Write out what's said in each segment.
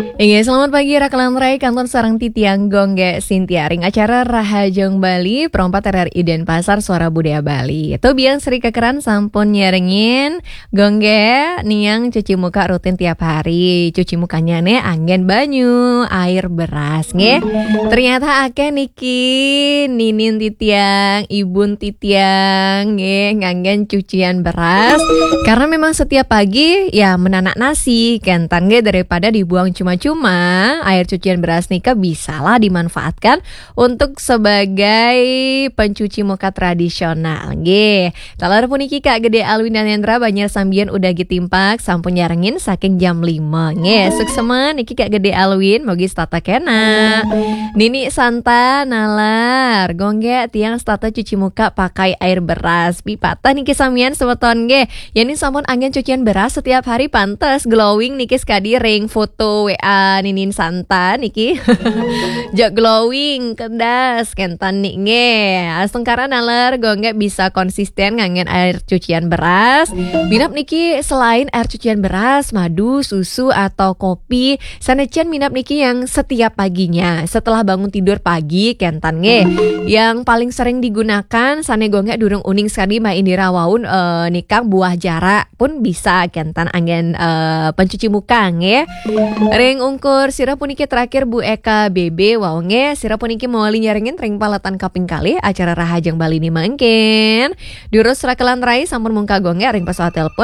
Iya, selamat pagi Rakalan Rai Kantor Sarang Titiang Gongge Sintiaring acara Rahajeng Bali Perompat RRI Denpasar Suara Budaya Bali. Itu biang Sri Kekeran sampun nyerengin Gongge niang cuci muka rutin tiap hari. Cuci mukanya nih angin banyu, air beras nge. Ternyata akeh niki Ninin Titiang, Ibun Titiang nge ngangen cucian beras. Karena memang setiap pagi ya menanak nasi kentan nge daripada dibuang cuma-cuma, air cucian beras nika bisalah dimanfaatkan untuk sebagai pencuci muka tradisional. Nggih. Talar puniki Kak Gede Alwin dan Hendra banyak sambian udah gitimpak sampun nyarengin saking jam 5. Nggih, suksemen niki Kak Gede Alwin mogi stata kena. Nini Santa nalar gongge tiang stata cuci muka pakai air beras. Pipata niki samian semeton nggih. Yani sampun angin cucian beras setiap hari pantes glowing niki skadi ring foto WA Ninin Santa niki jak glowing kedas kentan nih nge astengkara nalar gongge bisa konsisten ngangen air cucian beras. Minap niki selain air cucian beras, madu, susu atau kopi, sanecian minap niki yang setiap paginya setelah bangun tidur pagi kentan nge yang paling sering digunakan sane gongge durung uning sekali ma indira waun nikang buah jarak pun bisa kentan angin pencuci muka nge. Ring ungkur sira puniki terakhir Bu Eka BB waunge sira puniki mawali nyarengin ring palatan kaping kali acara Rahajeng Bali ini mangken. Diurus Rakalan Rai sampun mungka gongge ring pesawat telepon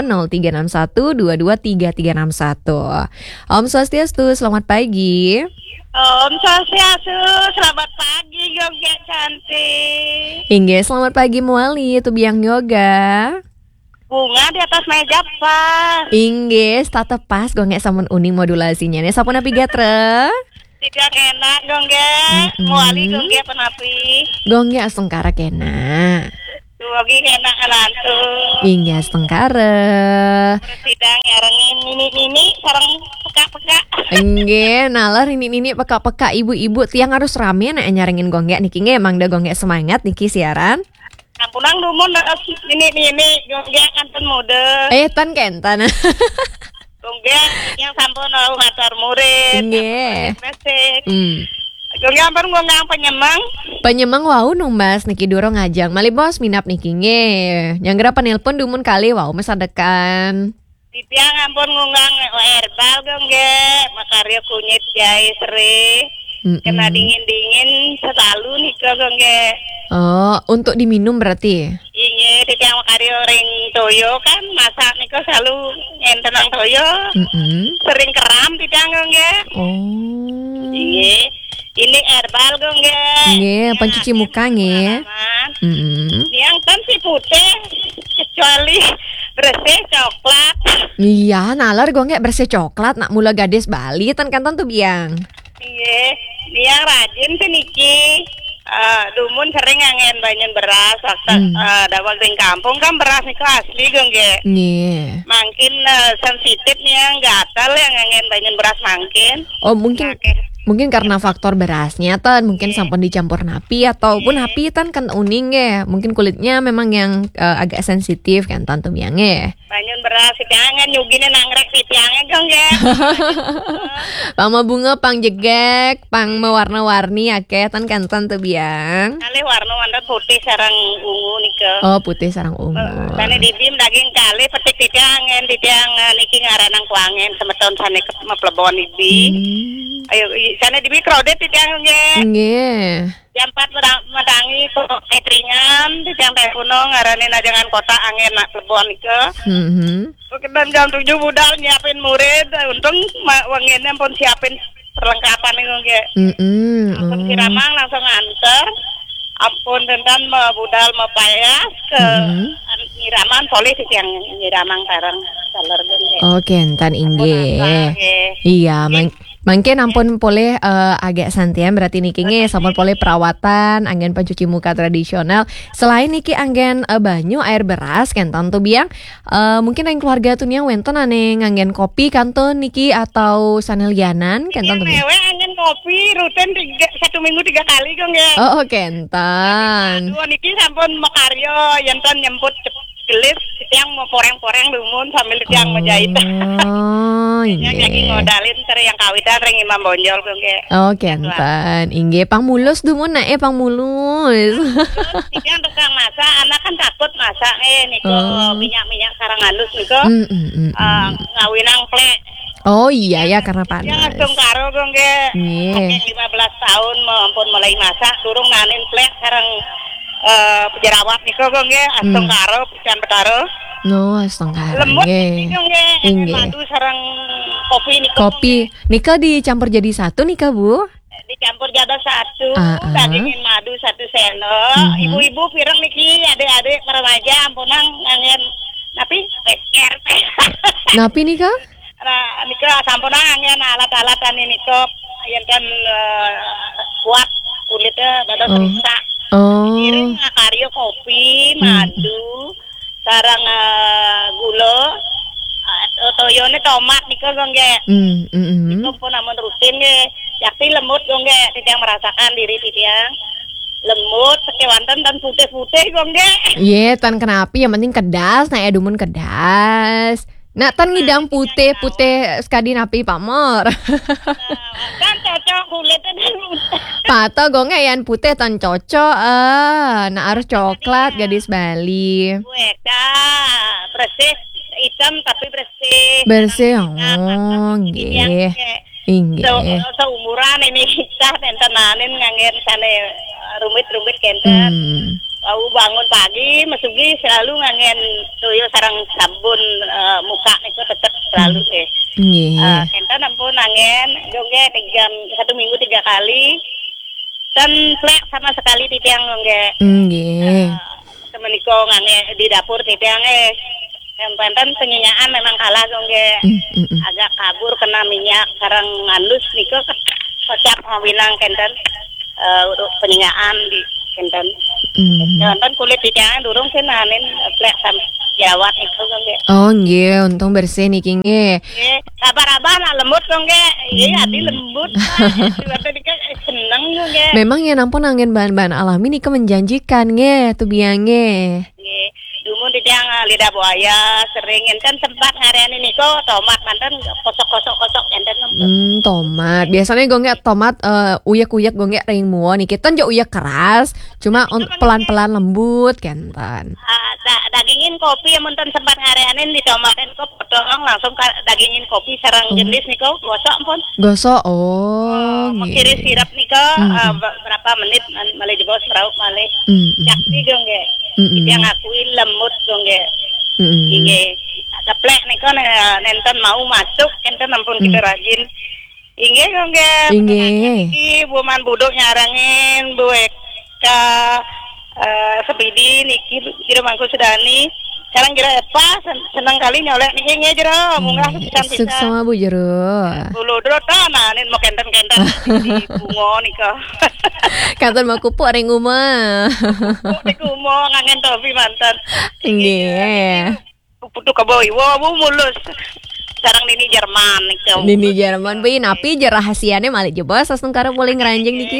0361223361. Om Swastiastu, selamat pagi. Om Swastiastu, selamat pagi gongge cantik. Hingga selamat pagi Muali, itu biang yoga. Bunga di atas meja pas. Inggih, tata pas gongge sampun uning modulasinya. Nih sampun api gatre? Tidak enak gongge. Muali gongge penapi. Gongge astengkara kena. Duogi enak alantu. Inggih astengkara. Sidang nyarengin ini sareng peka-peka. Inggih, nalar ini peka-peka ibu-ibu tiang harus rame nek nyarengin gongge niki nge emang dah gongge semangat niki siaran. Ampunang dumun ini gongge kanten mode. Tan kentan. Gongge yang sampun ngatur murid. Nggih. Basic. Gongge ampun ngomong Penyemang wau numbas niki durung ngajang. Mali bos minap niki nge. Nyanggra penelpon dumun kali wau mesadekan. Titiang ampun ngungang herbal gongge. Makarya kunyit jai seri. Kena dingin-dingin selalu nih gongge. Oh, untuk diminum berarti? Iya, titiang makarya ring toyo kan masak nih selalu ngentenang toyo. Sering keram titiang gongge. Oh. Iya, ini herbal gongge. Nge, pencuci muka nge. Yang kan si putih kecuali bersih coklat. Iya, nalar gongge bersih coklat nak mula gadis Bali tan tuh biang. Iya, dia rajin sih niki. Dumun sering ngangen banyak beras waktu dawal ring kampung kan beras niku asli gongge. Nih. Makin sensitifnya gatal yang ngangen banyak beras makin. Oh, mungkin karena faktor berasnya tan mungkin sampun dicampur napi ataupun napi tan kan uning ya. Mungkin kulitnya memang yang agak sensitif kan tantu biangnya. Banyak beras sitiangan nyugine nangrek sitiangan gongge. Pama bunga pang jegek, pang mewarna-warni akeh tan kantan tuh biang. Kali warna putih sarang ungu nika. Oh, putih sarang ungu. Sane dibim daging kali petik titiangan niki ngaranang kuangen semeton sane meplebon ibi. Ayo sana dibi crowded titiang nge. Nggih. Jam 4 medangi cateringan titiang teh kuno ngaranin ajangan kota angin nak plebon nika. Dan jam 7 budal nyiapin murid, untung wenginnya pun siapin perlengkapan nih nge. Langsung siramang langsung anter. Ampun tentang budal mepayas ke nyiraman polis yang nyiramang bareng saler gengge. Oh, kentan inggih. Iya, mungkin ampun boleh agak santian berarti niki nge sampun boleh perawatan anggen pencuci muka tradisional. Selain niki anggen banyu air beras kentan tuh biang mungkin yang keluarga tuh yang wenten ane anggen kopi kanton niki atau sanelianan kentan tuh. Mewe anggen kopi rutin 1 minggu 3 kali gongge. Oh, kentan. Niki sampun makaryo yenton nyemput gelis yang mau poreng-poreng lumun sambil yang menjahit. Oh, yang lagi ngodalin yang kawitan ring Imam Bonjol gongge. Oh, kenten. Inggih pangmulus dumun pangmulus. Yang tukang masak, anak kan takut masak niko minyak-minyak sarang halus niko. Ngawinang plek. Oh iya ya karena panas. Yang langsung karo gongge. Mungkin 15 tahun ampun mulai masak, durung nanin plek sarang pejerawat niko gongge, langsung karo pisan betaro. No, langsung karo. Lembut gongge. Madu sarang kopi niko. Kopi. Nika dicampur jadi satu nika, Bu? Dicampur jadi satu, dagingin madu 1 sendok. Ibu-ibu pirang niki, adik-adik remaja ampunang ngangen napi peker. Napi nika? Nika sampunang ngangen alat-alatan ini kok yen kan kuat kulitnya bada teriksa. Kiring karyo kopi, madu, sarang gula, toyone tomat nika gongge. Nika pun namun rutin ge. Yakti lembut gongge, titiang merasakan diri titiang lembut, sekewanten dan putih-putih gongge. Iya, tan kenapi yang penting kedas, nah edumun kedas. Nah, tan ngidang putih-putih sekadi napi pamor. Kan cocok kulitnya Pato gongge yang putih tan cocok. Nah harus coklat gadis Bali. Weka, bersih, hitam tapi bersih. Bersih, oh, nggih. Inggih. Seumuran ini kita tentenanin ngangen sana rumit-rumit kenten. Aku bangun pagi, mesugi selalu ngangen tuyul sarang sabun muka itu tetap selalu kenten ampun ngangen, gongge 1 minggu 3 kali. Dan plek sama sekali titiang gongge. Temeniko ngangen di dapur titiang yang penten penyinyaan memang kalah gongge. Agak kabur kena minyak sarang halus niko kocap ngawinang kenten penyinyaan di kenten. Kenten kulit titiang durung senanin plek sama jawat itu gongge. Oh nggih, untung bersih niki nggih. Sabar-sabar lah lembut gongge. Iya hati lembut. Sebab dika seneng gongge. Memang ya nampun angin bahan-bahan alami nika menjanjikan nggih tuh biangnya. Nggih. Dumun titiang lidah buaya sering enten sempat ngariani niko tomat manten kosok-kosok enten. Tomat. Biasanya gongge tomat uyak-uyak gongge ring muo niki tan jo uyak keras, cuma pelan-pelan lembut kenten. Dagingin kopi yang menten sempat ngarianin di tomaten kok potong langsung dagingin kopi sarang jenis niko gosok ampun. Gosok. Oh. Mengiris sirap niko berapa menit malih jebos rauk malih. Yakti gongge. Yang akuin lembut gongge. Inge gaplek niko nenten mau masuk enten ampun kita rajin. Inge gongge. Iki buman buduk nyarangin bueka sebidi niki kira mangku sedani. Sekarang kira apa senang kali nyolek niki nge jero munggah pisan-pisan. Sukses Bu jero. Bulu dro tananin mau kenten-kenten di bungo nika. Kanton mau kupuk ring umah. Kupuk di kumo ngangen topi mantan. Nggih. Putu kaboi wo mulus. Sekarang nini Jerman nika. Nini Jerman bi napi je rahasiane malih jebos langsung karo boleh ngeranjing niki.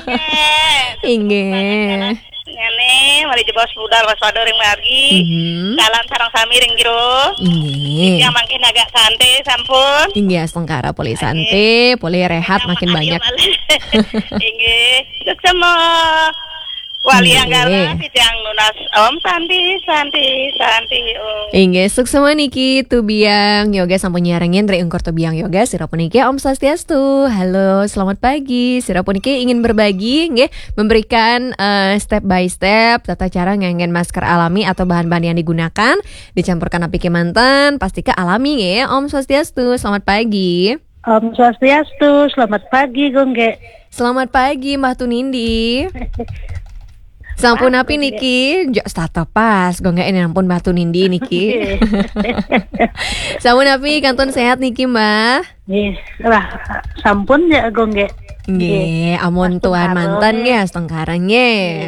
Inggih. Ngene mari jebos budal waspada ring margi. Kalan sarang sami ring jero. Inggih. Ya mangkin agak santai sampun. Inggih astengkara boleh santai, boleh rehat makin banyak. Inggih. Sama Wali Anggara titiang lunas Om Santi Om. Inggih suksema niki tubiang yoga sampun nyarengin dari ungkur tubiang yoga sirapuniki Om Swastiastu. Halo, selamat pagi. Sirapuniki ingin berbagi nggih memberikan step by step tata cara ngangen masker alami atau bahan-bahan yang digunakan dicampurkan api kemanten pasti ke alami nggih. Om Swastiastu. Selamat pagi. Om Swastiastu. Selamat pagi gongge. Selamat pagi Mbah Tunindi. Sampun api niki, jok stata pas, gue nggak ini ampun batu nindi niki. Sampun api kanton sehat niki mbak. Nih, lah sampun ya gongge. Nggih, amun tuan mantan ya setengkarangnya.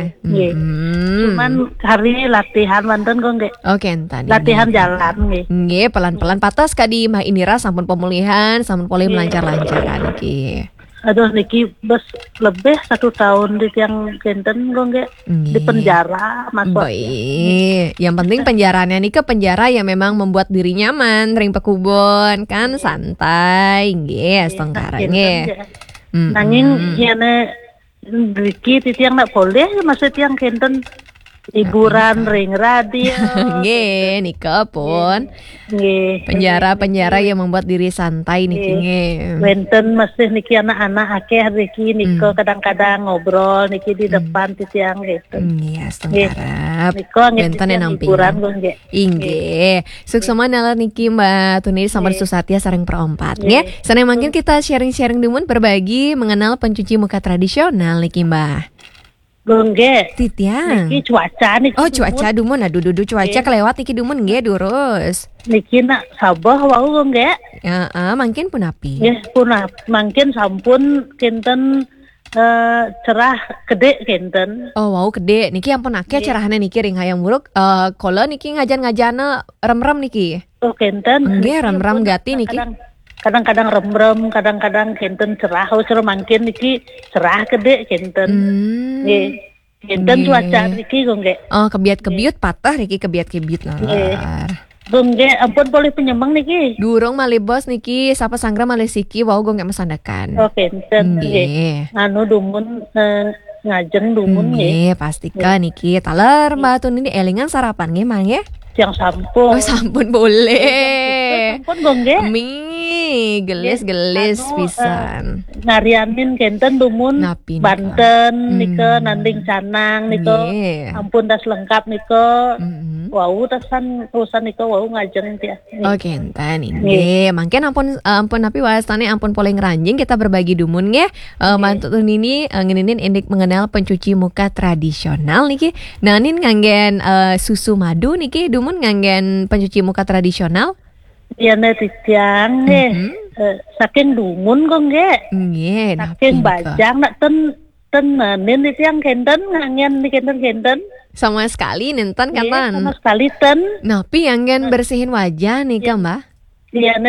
Cuman hari ini latihan mantan gongge. Oke, entar. Latihan jalan nih. Nggih, pelan-pelan patas kadi Mbah Indira sampun pemulihan, sampun pulih melancar-lancaran niki. Aduh niki bes lebih 1 tahun di tiang kenten gongge di penjara masuk. Baik, yang penting penjaranya nih ke penjara yang memang membuat diri nyaman, ring pekubon kan santai, nggih, setengkaranya. Nanging yana Riki di tiang nak boleh masuk tiang kenten hiburan ring radio. Nggih, nika pun. Nggih. Penjara-penjara yang membuat diri santai niki nggih. Wenten masih niki anak-anak akeh Riki niko kadang-kadang ngobrol niki di depan di tiang gitu. Iya, setengkarap. Niko Wenten yang hiburan namping. Inggih. Suksema nala niki Mbak Tuni sama Susatya sareng perempat nggih. Sana mungkin kita sharing-sharing dumun berbagi mengenal pencuci muka tradisional niki Mbak. Gongge. Titiang. Niki cuaca niki. Oh cuaca dumun, aduh cuaca kelewat niki dumun nggih durus. Niki nak sabah wau gongge. Mungkin pun api. Nggih punah mungkin sampun kinten cerah gede kinten. Oh wow gede niki ampun akeh cerahane niki ring hayang muruk. Kala niki ngajan-ngajana rem-rem niki. Oh kinten. Nggih rem-rem gati niki. Kadang-kadang rem-rem, kadang-kadang kinten cerah, cerah mungkin niki cerah gede kinten. Nggih. Kinten cuaca niki gongge. Oh kebiat-kebiut patah niki kebiat-kebiut nalar. Gongge ampun boleh penyemang niki. Durung malih bos niki sapa sanggra malih siki wau gongge mesandakan. Oh kinten nggih. Anu dumun ngajeng dumun nggih. Pastikan niki taler Mbak Tun ini elingan sarapan nggih Mang ya. Yang sampun. Oh sampun boleh. Sampun gongge. Gelis pisan. Ngarianin kenten dumun Banten niko nanding canang niko. Ampun das lengkap niko. Wau tasan urusan niko wau ngajeng dia. Oh kenten ini. Mungkin ampun tapi wastane ampun poleng ranjing kita berbagi dumun nggih. Mantun ini ngeninin indik mengenal pencuci muka tradisional niki. Nanin nganggen susu madu niki dumun nganggen pencuci muka tradisional. Iya tiang saking dumun gongge. Nggih, saking bajang nak ten manin tiang kenten ngangen di kenten. Sama sekali nenten kan. Sama sekali ten. Napi nganggen bersihin wajah nih kan Mbak. Iya